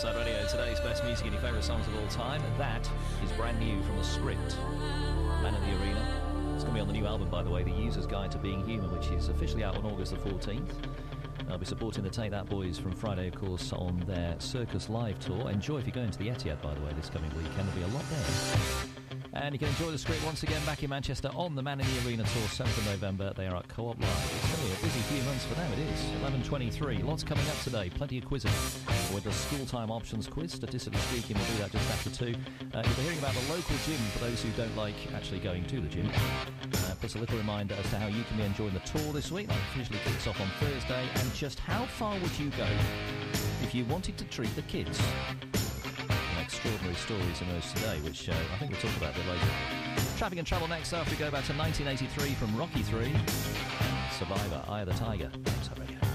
Tameside Radio, today's best music and your favourite songs of all time. That is brand new from The Script, Man in the Arena. It's going to be on the new album, by the way, The User's Guide to Being Human, which is officially out on August the 14th. I'll be supporting the Take That Boys from Friday, of course, on their Circus Live tour. Enjoy if you're going to the Etihad, by the way, this coming weekend. There'll be a lot there. And you can enjoy The Script once again back in Manchester on the Man in the Arena tour, 7th of November. They are at Co-op Live. It's going to be a busy few months for them, it is. 11:23. Lots coming up today. Plenty of quizzing. With the school time options quiz, statistically speaking, we'll do that just after 2. You'll be hearing about the local gym for those who don't like actually going to the gym. Plus a little reminder as to how you can be enjoying the tour this week. That officially kicks off on Thursday. And just how far would you go if you wanted to treat the kids? Extraordinary stories emerged today, which I think we'll talk about a bit later. Traffic and travel next after we go back to 1983 from Rocky 3. Survivor, Eye of the Tiger. Tameside Radio.